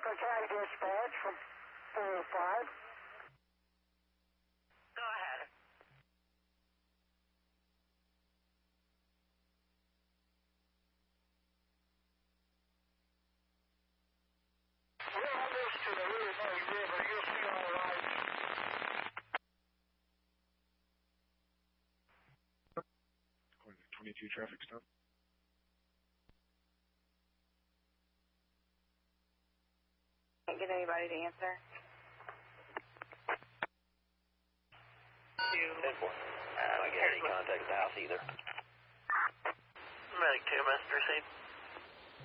Franklin County Dispatch from 405. Go ahead. We're on this to the Louis May River. You'll be all right. Going to 22 traffic stop. Can't get anybody to answer. 10-4. I can't get any contact at the house either. Medic 2, Mr. Seat.